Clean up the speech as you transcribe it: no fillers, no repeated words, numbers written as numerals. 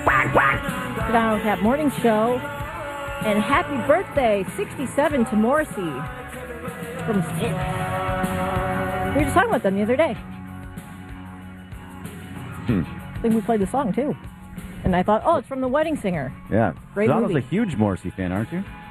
Down Cat Morning Show. And happy birthday, 67, to Morrissey from Styx. We were just talking about them the other day. I think we played the song, too. And I thought, oh, it's from The Wedding Singer. Yeah. Great Donald's movie. a huge Morrissey fan, aren't you?